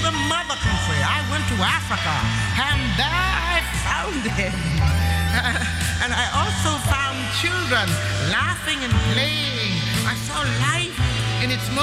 the mother country. I went to Africa, and there I found him. And I also found children laughing and playing. I saw life in its